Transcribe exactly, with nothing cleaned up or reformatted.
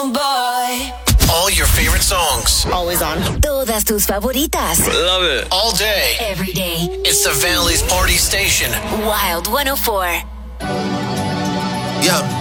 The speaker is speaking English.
Boy. All your favorite songs. Always on. Todas tus favoritas. Love it. All day. Every day. It's the Valley's party station. Wild one oh four. Yeah.